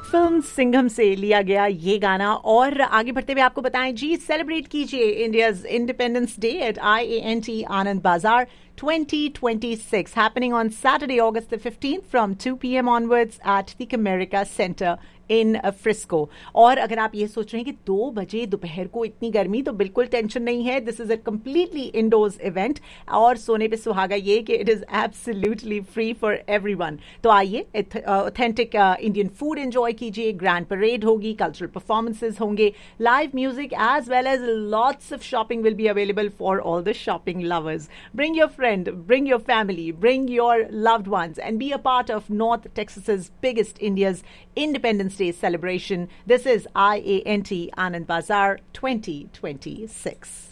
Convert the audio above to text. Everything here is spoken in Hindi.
फिल्म सिंघम से लिया गया ये गाना। और आगे बढ़ते हुए आपको बताएं जी, सेलिब्रेट कीजिए India's independence day at IANT Anand Bazaar 2026, happening on Saturday, August the 15th from 2 p.m. onwards at the Comerica Center in Frisco. और अगर आप ये सोच रहे हैं कि 2 बजे दोपहर को इतनी गर्मी, तो बिल्कुल टेंशन नहीं है। This is a completely endorse event और सोने पे सुहागा ये कि it is absolutely free for everyone. तो आइए, ऑथेंटिक इंडियन फूड एंजॉय कीजिए, ग्रैंड परेड होगी, कल्चरल परफॉर्मेंसेज होंगे, live music as well as lots of shopping will be available for all the shopping lovers. Bring your friend, bring your family, bring your loved ones and be a part of North Texas's biggest India's Independence Day celebration. This is IANT Anand Bazaar 2026.